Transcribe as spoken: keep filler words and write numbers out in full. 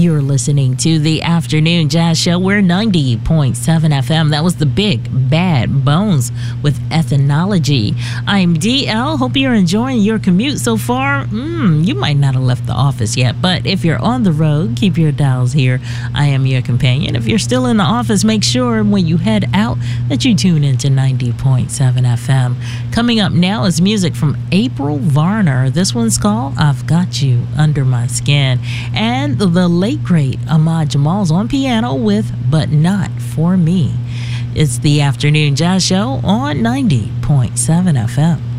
You're listening to the Afternoon Jazz Show. We're ninety point seven F M. That was the Big Bad Bones with Ethnology. I'm D L. Hope you're enjoying your commute so far. Mm, you might not have left the office yet, but if you're on the road, keep your dials here. I am your companion. If you're still in the office, make sure when you head out that you tune into ninety point seven F M. Coming up now is music from April Varner. This one's called I've Got You Under My Skin. And the late great Ahmad Jamal's on piano with But Not For Me. It's the Afternoon Jazz Show on ninety point seven F M.